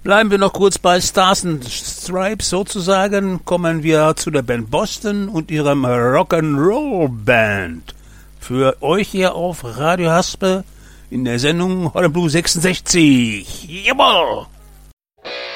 Bleiben wir noch kurz bei Stars and Stripes sozusagen, kommen wir zu der Band Boston und ihrem Rock'n'Roll Band. Für euch hier auf Radio Haspe in der Sendung Holland Blue 66. Jawohl!